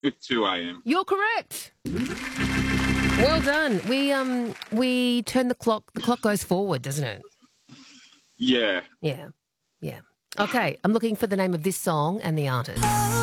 It's 2 a.m. You're correct. Well done. We turn the clock. The clock goes forward, doesn't it? Yeah. Yeah. Yeah. Okay, I'm looking for the name of this song and the artist.